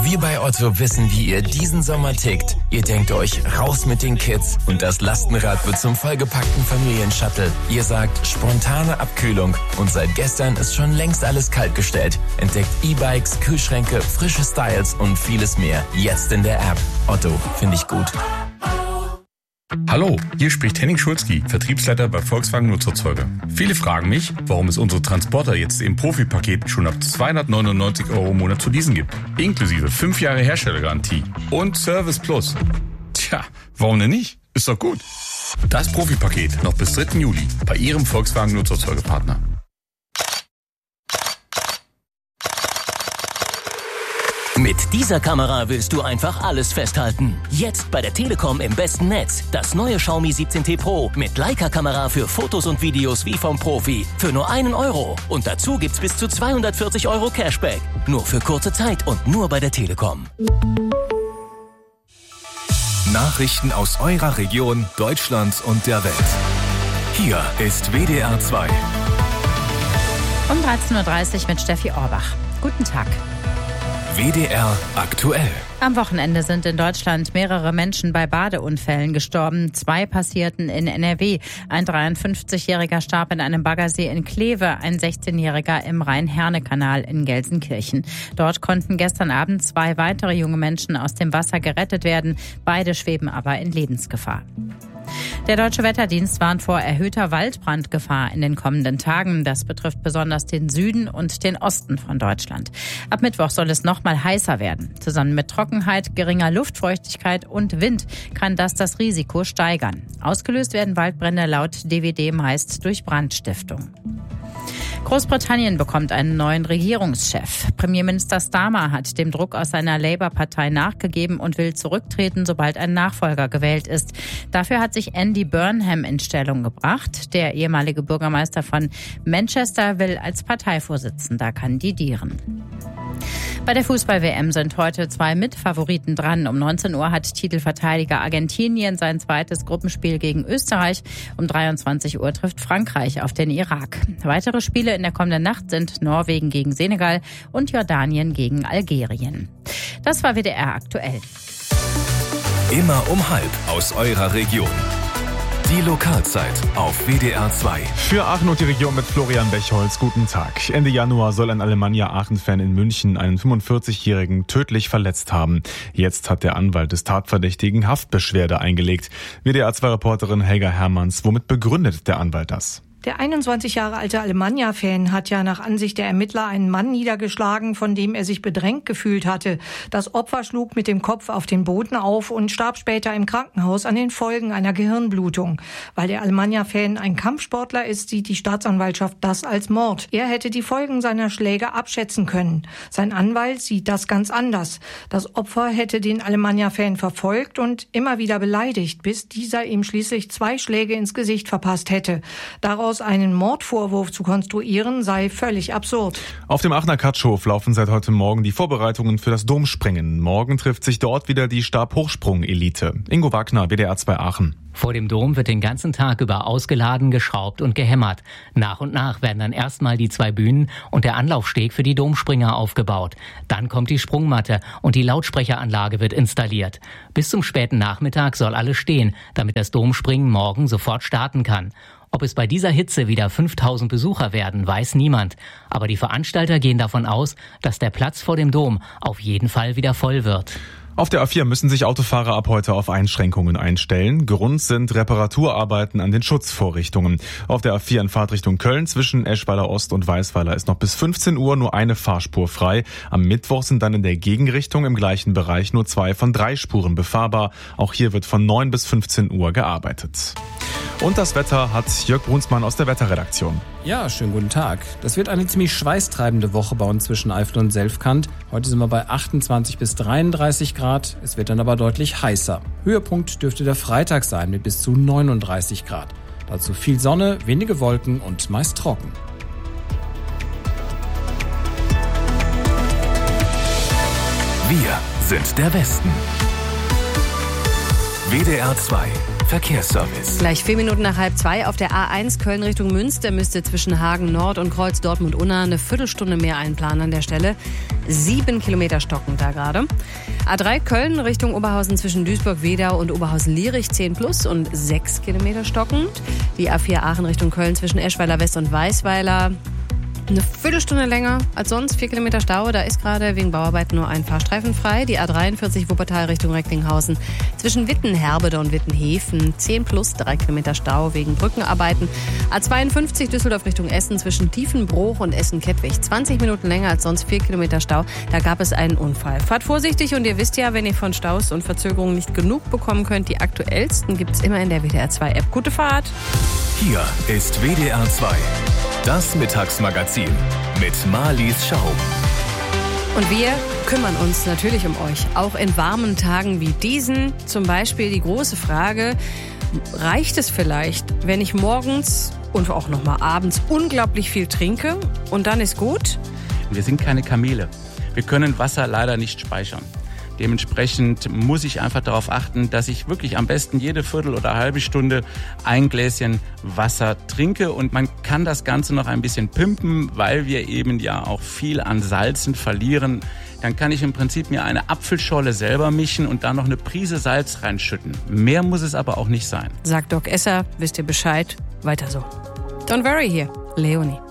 Wir bei Otto wissen, wie ihr diesen Sommer tickt. Ihr denkt euch, raus mit den Kids und das Lastenrad wird zum vollgepackten Familienshuttle. Ihr sagt, spontane Abkühlung und seit gestern ist schon längst alles kaltgestellt. Entdeckt E-Bikes, Kühlschränke, frische Styles und vieles mehr. Jetzt in der App. Otto, finde ich gut. Hallo, hier spricht Henning Schulzki, Vertriebsleiter bei Volkswagen Nutzerzeuge. Viele fragen mich, warum es unsere Transporter jetzt im Profi-Paket schon ab 299 € im Monat zu leasen gibt. Inklusive 5 Jahre Herstellergarantie und Service Plus. Tja, warum denn nicht? Ist doch gut. Das Profi-Paket noch bis 3. Juli bei Ihrem Volkswagen Nutzerzeugepartner. Mit dieser Kamera willst du einfach alles festhalten. Jetzt bei der Telekom im besten Netz. Das neue Xiaomi 17T Pro mit Leica-Kamera für Fotos und Videos wie vom Profi. Für nur 1 €. Und dazu gibt's bis zu 240 € Cashback. Nur für kurze Zeit und nur bei der Telekom. Nachrichten aus eurer Region, Deutschland und der Welt. Hier ist WDR 2. Um 13:30 Uhr mit Steffi Orbach. Guten Tag. WDR aktuell. Am Wochenende sind in Deutschland mehrere Menschen bei Badeunfällen gestorben. 2 passierten in NRW. Ein 53-Jähriger starb in einem Baggersee in Kleve, ein 16-Jähriger im Rhein-Herne-Kanal in Gelsenkirchen. Dort konnten gestern Abend 2 weitere junge Menschen aus dem Wasser gerettet werden. Beide schweben aber in Lebensgefahr. Der Deutsche Wetterdienst warnt vor erhöhter Waldbrandgefahr in den kommenden Tagen. Das betrifft besonders den Süden und den Osten von Deutschland. Ab Mittwoch soll es noch mal heißer werden. Zusammen mit Trockenheit, geringer Luftfeuchtigkeit und Wind kann das Risiko steigern. Ausgelöst werden Waldbrände laut DWD meist durch Brandstiftung. Großbritannien bekommt einen neuen Regierungschef. Premierminister Starmer hat dem Druck aus seiner Labour-Partei nachgegeben und will zurücktreten, sobald ein Nachfolger gewählt ist. Dafür hat sich Andy Burnham in Stellung gebracht. Der ehemalige Bürgermeister von Manchester will als Parteivorsitzender kandidieren. Bei der Fußball-WM sind heute 2 Mitfavoriten dran. Um 19 Uhr hat Titelverteidiger Argentinien sein zweites Gruppenspiel gegen Österreich. Um 23 Uhr trifft Frankreich auf den Irak. Weitere Spiele in der kommenden Nacht sind Norwegen gegen Senegal und Jordanien gegen Algerien. Das war WDR aktuell. Immer um 12 aus eurer Region. Die Lokalzeit auf WDR 2. Für Aachen und die Region mit Florian Bechholz. Guten Tag. Ende Januar soll ein Alemannia Aachen-Fan in München einen 45-Jährigen tödlich verletzt haben. Jetzt hat der Anwalt des Tatverdächtigen Haftbeschwerde eingelegt. WDR 2-Reporterin Helga Hermanns. Womit begründet der Anwalt das? Der 21 Jahre alte Alemannia-Fan hat ja nach Ansicht der Ermittler einen Mann niedergeschlagen, von dem er sich bedrängt gefühlt hatte. Das Opfer schlug mit dem Kopf auf den Boden auf und starb später im Krankenhaus an den Folgen einer Gehirnblutung. Weil der Alemannia-Fan ein Kampfsportler ist, sieht die Staatsanwaltschaft das als Mord. Er hätte die Folgen seiner Schläge abschätzen können. Sein Anwalt sieht das ganz anders. Das Opfer hätte den Alemannia-Fan verfolgt und immer wieder beleidigt, bis dieser ihm schließlich 2 Schläge ins Gesicht verpasst hätte. Daraus einen Mordvorwurf zu konstruieren, sei völlig absurd. Auf dem Aachener Katschhof laufen seit heute Morgen die Vorbereitungen für das Domspringen. Morgen trifft sich dort wieder die Stabhochsprung-Elite. Ingo Wagner, WDR 2 Aachen. Vor dem Dom wird den ganzen Tag über ausgeladen, geschraubt und gehämmert. Nach und nach werden dann erstmal die 2 Bühnen und der Anlaufsteg für die Domspringer aufgebaut. Dann kommt die Sprungmatte und die Lautsprecheranlage wird installiert. Bis zum späten Nachmittag soll alles stehen, damit das Domspringen morgen sofort starten kann. Ob es bei dieser Hitze wieder 5000 Besucher werden, weiß niemand. Aber die Veranstalter gehen davon aus, dass der Platz vor dem Dom auf jeden Fall wieder voll wird. Auf der A4 müssen sich Autofahrer ab heute auf Einschränkungen einstellen. Grund sind Reparaturarbeiten an den Schutzvorrichtungen. Auf der A4 in Fahrtrichtung Köln zwischen Eschweiler Ost und Weißweiler ist noch bis 15 Uhr nur eine Fahrspur frei. Am Mittwoch sind dann in der Gegenrichtung im gleichen Bereich nur 2 von 3 Spuren befahrbar. Auch hier wird von 9 bis 15 Uhr gearbeitet. Und das Wetter hat Jörg Brunsmann aus der Wetterredaktion. Ja, schönen guten Tag. Das wird eine ziemlich schweißtreibende Woche bei uns zwischen Eifel und Selfkant. Heute sind wir bei 28 bis 33 Grad. Es wird dann aber deutlich heißer. Höhepunkt dürfte der Freitag sein mit bis zu 39 Grad. Dazu viel Sonne, wenige Wolken und meist trocken. Wir sind der Westen. WDR 2 Verkehrsservice. Gleich 4 Minuten nach 1:30 auf der A1 Köln Richtung Münster müsste zwischen Hagen Nord und Kreuz Dortmund-Unna eine Viertelstunde mehr einplanen an der Stelle. 7 Kilometer stockend da gerade. A3 Köln Richtung Oberhausen zwischen Duisburg-Wedau und Oberhausen-Lierich 10+ und 6 Kilometer stockend. Die A4 Aachen Richtung Köln zwischen Eschweiler West und Weißweiler eine Viertelstunde länger als sonst, 4 Kilometer Stau. Da ist gerade wegen Bauarbeiten nur ein Fahrstreifen frei. Die A43 Wuppertal Richtung Recklinghausen zwischen Wittenherbede und Wittenhäfen 10+, 3 Kilometer Stau wegen Brückenarbeiten. A52 Düsseldorf Richtung Essen zwischen Tiefenbruch und Essen-Kettwig 20 Minuten länger als sonst, 4 Kilometer Stau. Da gab es einen Unfall. Fahrt vorsichtig und ihr wisst ja, wenn ihr von Staus und Verzögerungen nicht genug bekommen könnt, die aktuellsten gibt es immer in der WDR 2 App. Gute Fahrt! Hier ist WDR 2. Das Mittagsmagazin mit Marlies Schaub. Und wir kümmern uns natürlich um euch, auch in warmen Tagen wie diesen. Zum Beispiel die große Frage, reicht es vielleicht, wenn ich morgens und auch noch mal abends unglaublich viel trinke und dann ist gut? Wir sind keine Kamele. Wir können Wasser leider nicht speichern. Dementsprechend muss ich einfach darauf achten, dass ich wirklich am besten jede Viertel oder halbe Stunde ein Gläschen Wasser trinke. Und man kann das Ganze noch ein bisschen pimpen, weil wir eben ja auch viel an Salzen verlieren. Dann kann ich im Prinzip mir eine Apfelscholle selber mischen und da noch eine Prise Salz reinschütten. Mehr muss es aber auch nicht sein. Sagt Doc Esser, wisst ihr Bescheid, weiter so. Don't worry hier, Leonie.